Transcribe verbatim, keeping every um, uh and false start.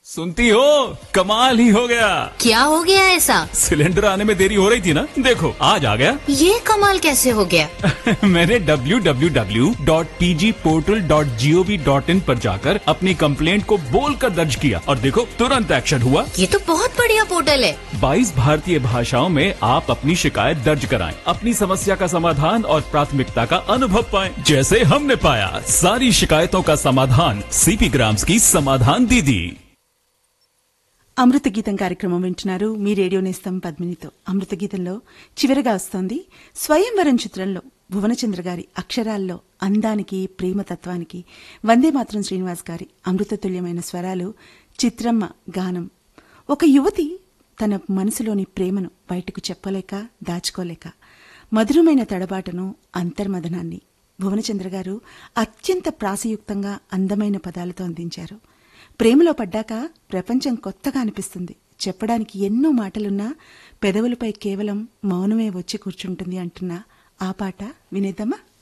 सुनती हो, कमाल ही हो गया। क्या हो गया ऐसा? सिलेंडर आने में देरी हो रही थी ना, देखो आज आ गया। ये कमाल कैसे हो गया? मैंने W W W dot P G portal dot G O V dot in पर जाकर अपनी कंप्लेंट को बोलकर दर्ज किया और देखो तुरंत एक्शन हुआ। ये तो बहुत बढ़िया पोर्टल है। बाईस भारतीय भाषाओं में आप अपनी शिकायत दर्ज कराएं, अपनी समस्या का समाधान और प्राथमिकता का अनुभव पाएं, जैसे हमने पाया। सारी शिकायतों का समाधान सीपी ग्राम्स की समाधान दीदी। అమృత గీతం కార్యక్రమం వింటున్నారు మీ రేడియో నేస్తం పద్మినితో. అమృత గీతంలో చివరగా వస్తోంది స్వయంవరం చిత్రంలో భువనచంద్ర గారి అక్షరాల్లో అందానికి ప్రేమతత్వానికి వందే మాత్రం శ్రీనివాస్ గారి అమృతతుల్యమైన స్వరాలు, చిత్రమ్మ గానం. ఒక యువతి తన మనసులోని ప్రేమను బయటకు చెప్పలేక దాచుకోలేక మధురమైన తడబాటును, అంతర్మదనాన్ని భువనచంద్ర గారు అత్యంత ప్రాసయుక్తంగా అందమైన పదాలతో అందించారు. ప్రేమలో పడ్డాక ప్రపంచం కొత్తగా అనిపిస్తుంది. చెప్పడానికి ఎన్నో మాటలున్నా పెదవులపై కేవలం మౌనమే వచ్చి కూర్చుంటుంది అంటున్న ఆ పాట వినేద్దామా?